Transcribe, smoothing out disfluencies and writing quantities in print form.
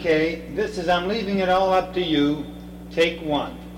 Okay, this is, I'm leaving it all up to you. Take one.